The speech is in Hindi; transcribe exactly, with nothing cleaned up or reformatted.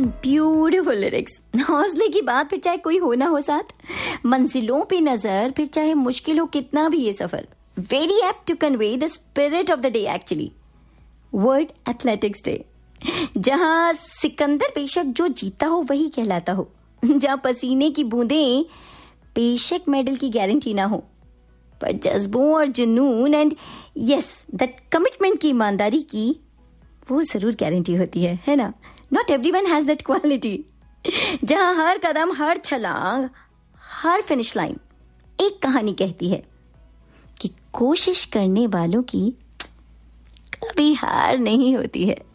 Beautiful lyrics. हौसले की बात फिर चाहे कोई हो ना हो साथ, मंजिलों पे नजर फिर चाहे मुश्किल हो कितना भी ये सफर। Very apt to convey the spirit of the day actually. World athletics day, जहां सिकंदर बेशक जो जीता हो वही कहलाता हो, जहां पसीने की बूंदें बेशक मेडल की गारंटी ना हो, पर जज्बों और जुनून एंड यस दैट कमिटमेंट की ईमानदारी की वो जरूर गारंटी होती है, है ना? Not everyone has that quality. जहां हर कदम, हर छलांग, हर फिनिश लाइन एक कहानी कहती है कि कोशिश करने वालों की कभी हार नहीं होती है।